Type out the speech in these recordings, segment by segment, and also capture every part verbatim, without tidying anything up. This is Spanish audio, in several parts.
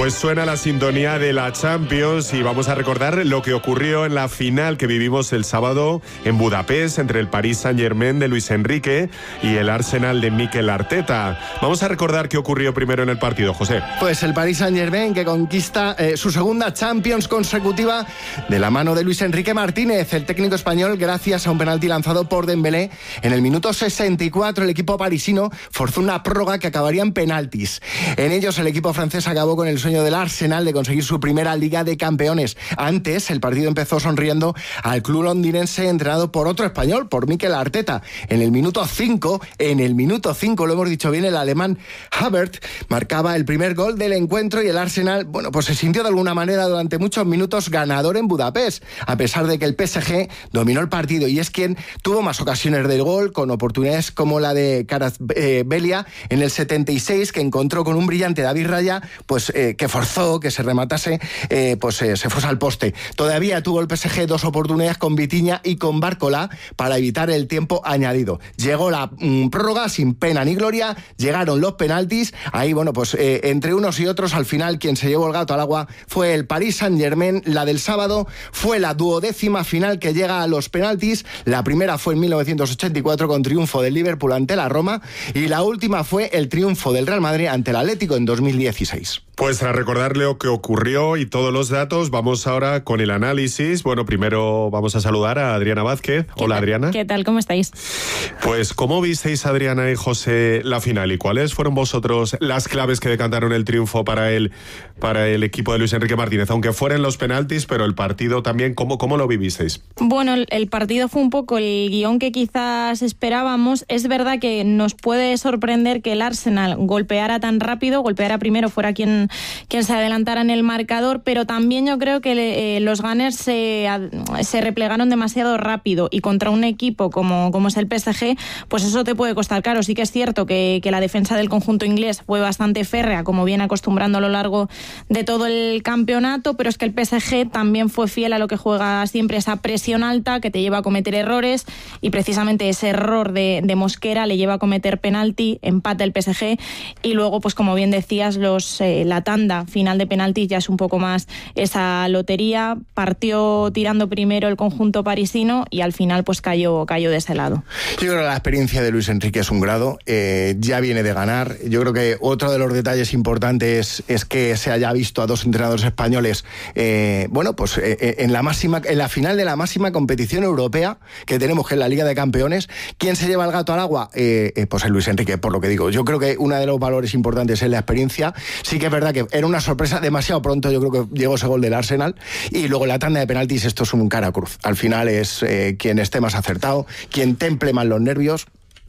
Pues suena la sintonía de la Champions y vamos a recordar lo que ocurrió en la final que vivimos el sábado en Budapest entre el Paris Saint-Germain de Luis Enrique y el Arsenal de Mikel Arteta. Vamos a recordar qué ocurrió primero en el partido, José. Pues el Paris Saint-Germain que conquista eh, su segunda Champions consecutiva de la mano de Luis Enrique Martínez, el técnico español, gracias a un penalti lanzado por Dembélé. En el minuto sesenta y cuatro el equipo parisino forzó una prórroga que acabaría en penaltis. En ellos el equipo francés acabó con el sueño del Arsenal de conseguir su primera Liga de Campeones. Antes, el partido empezó sonriendo al club londinense entrenado por otro español, por Mikel Arteta. En el minuto cinco, en el minuto cinco, lo hemos dicho bien, el alemán Havertz marcaba el primer gol del encuentro y el Arsenal, bueno, pues se sintió de alguna manera durante muchos minutos ganador en Budapest, a pesar de que el P S G dominó el partido y es quien tuvo más ocasiones del gol, con oportunidades como la de Kvaratskhelia en el setenta y seis, que encontró con un brillante David Raya, pues eh, que forzó que se rematase, eh, pues eh, se fuese al poste. Todavía tuvo el P S G dos oportunidades con Vitinha y con Barcola para evitar el tiempo añadido. Llegó la mmm, prórroga sin pena ni gloria, llegaron los penaltis, ahí bueno, pues eh, entre unos y otros, al final quien se llevó el gato al agua fue el Paris Saint-Germain. La del sábado fue la duodécima final que llega a los penaltis. La primera fue en mil novecientos ochenta y cuatro con triunfo del Liverpool ante la Roma y la última fue el triunfo del Real Madrid ante el Atlético en dos mil dieciséis. Pues a recordarle lo que ocurrió y todos los datos, vamos ahora con el análisis. Bueno, primero vamos a saludar a Adriana Vázquez. Hola, Adriana. ¿Qué tal? ¿Cómo estáis? Pues, ¿cómo visteis, Adriana y José, la final? ¿Y cuáles fueron vosotros las claves que decantaron el triunfo para el, para el equipo de Luis Enrique Martínez? Aunque fueran los penaltis, pero el partido también, ¿cómo, cómo lo vivisteis? Bueno, el partido fue un poco el guión que quizás esperábamos. Es verdad que nos puede sorprender que el Arsenal golpeara tan rápido, golpeara primero, fuera quien quien se adelantara en el marcador, pero también yo creo que eh, los Gunners se, se replegaron demasiado rápido y contra un equipo como, como es el P S G, pues eso te puede costar caro. Sí que es cierto que, que la defensa del conjunto inglés fue bastante férrea, como viene acostumbrando a lo largo de todo el campeonato, pero es que el P S G también fue fiel a lo que juega siempre, esa presión alta que te lleva a cometer errores, y precisamente ese error de, de Mosquera le lleva a cometer penalti, empata el P S G, y luego, pues como bien decías, los eh, la tanda final de penaltis ya es un poco más esa lotería. Partió tirando primero el conjunto parisino y al final pues cayó, cayó de ese lado. Yo creo que la experiencia de Luis Enrique es un grado, eh, ya viene de ganar. Yo creo que otro de los detalles importantes es que se haya visto a dos entrenadores españoles, eh, bueno, pues eh, en la máxima, en la final de la máxima competición europea que tenemos, que es la Liga de Campeones. ¿Quién se lleva el gato al agua? Eh, eh, pues es Luis Enrique, por lo que digo. Yo creo que uno de los valores importantes es la experiencia. Sí que es verdad que era una sorpresa demasiado pronto, yo creo que llegó ese gol del Arsenal, y luego la tanda de penaltis, esto es un cara cruz. Al final es eh, quien esté más acertado, quien temple más los nervios.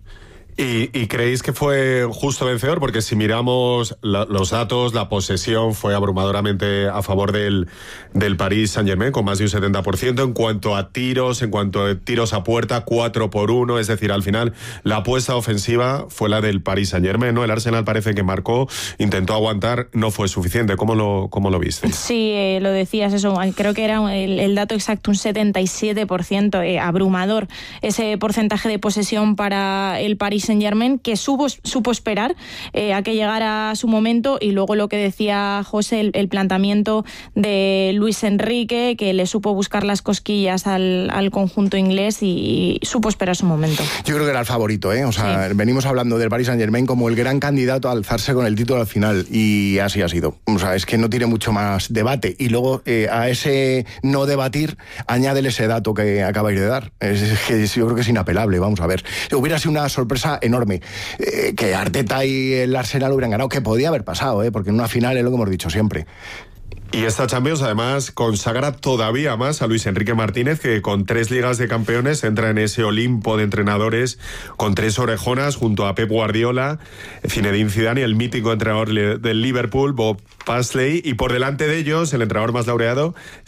¿Y, ¿Y creéis que fue justo vencedor? Porque si miramos la, los datos, la posesión fue abrumadoramente a favor del, del Paris Saint-Germain, con más de un setenta por ciento. En cuanto a tiros, en cuanto a tiros a puerta, cuatro por uno. Es decir, al final la apuesta ofensiva fue la del Paris Saint-Germain, ¿no? El Arsenal parece que marcó, intentó aguantar, no fue suficiente. ¿Cómo lo, cómo lo viste? Sí, eh, lo decías, eso. Creo que era el, el dato exacto, un setenta y siete por ciento, eh, abrumador ese porcentaje de posesión para el Paris Saint-Germain, que supo, supo esperar eh, a que llegara su momento, y luego lo que decía José, el, el planteamiento de Luis Enrique, que le supo buscar las cosquillas al, al conjunto inglés y, y supo esperar su momento. Yo creo que era el favorito, ¿eh? O sea, sí. Venimos hablando del Paris Saint-Germain como el gran candidato a alzarse con el título al final, y así ha sido. O sea, es que no tiene mucho más debate, y luego eh, a ese no debatir añádele ese dato que acabáis de dar. Es, es que yo creo que es inapelable, vamos a ver. Hubiera sido una sorpresa enorme eh, que Arteta y el Arsenal hubieran ganado, que podía haber pasado, eh, porque en una final es lo que hemos dicho siempre. Y esta Champions además consagra todavía más a Luis Enrique Martínez, que con tres ligas de campeones entra en ese Olimpo de entrenadores con tres orejonas junto a Pep Guardiola, Zinedine Zidane y el mítico entrenador del Liverpool, Bob Paisley, y por delante de ellos el entrenador más laureado,